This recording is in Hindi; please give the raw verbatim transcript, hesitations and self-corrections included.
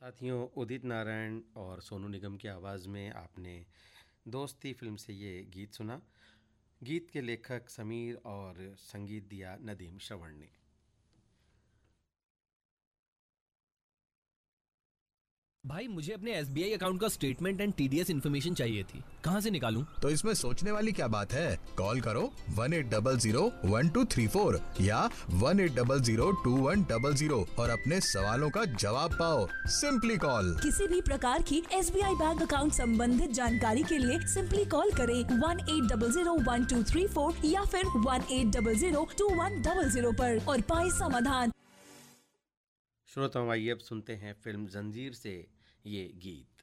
साथियों, उदित नारायण और सोनू निगम की आवाज़ में आपने दोस्ती फिल्म से ये गीत सुना। गीत के लेखक समीर और संगीत दिया नदीम श्रवण ने। भाई मुझे अपने एस बी आई अकाउंट का statement and T D S information चाहिए थी। कहाँ से निकालूं? तो इसमें सोचने वाली क्या बात है, कॉल करो one eight double zero one two three four या one eight double zero to one double zero और अपने सवालों का जवाब पाओ। Simply call. किसी भी प्रकार की S B I bank account संबंधित जानकारी के लिए सिंपली कॉल करें one eight double zero one two three four या फिर one eight double zero to one double zero पर और पाए समाधान। श्रोताओं, आइए अब सुनते हैं फिल्म जंजीर से ये गीत।